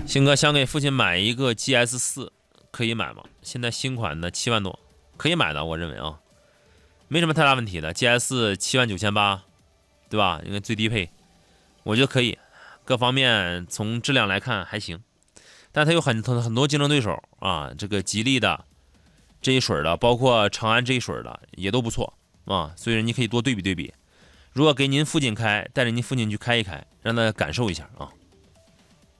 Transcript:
星哥想给父亲买一个 GS4，可以买吗？现在新款的7万多，可以买的，我认为啊，没什么太大问题的。GS 79800，对吧？应该最低配，我觉得可以，各方面从质量来看还行，但它有很多竞争对手啊，这个吉利的这一水的，包括长安这一水的也都不错啊，所以你可以多对比对比。如果给您父亲开，带着您父亲去开一开，让他感受一下啊。